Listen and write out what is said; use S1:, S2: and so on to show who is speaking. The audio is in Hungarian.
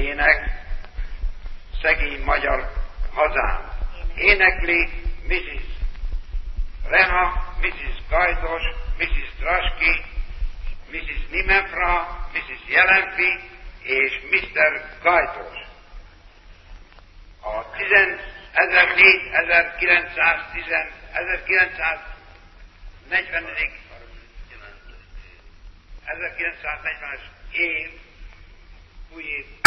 S1: ének, szegény magyar hazám. Énekli Mrs. Reha, Mrs. Gajdos, Mrs. Traski, Mrs. Nimenfra, Mrs. Jelenfi és Mr. Gajdos. A 1940-es év, új év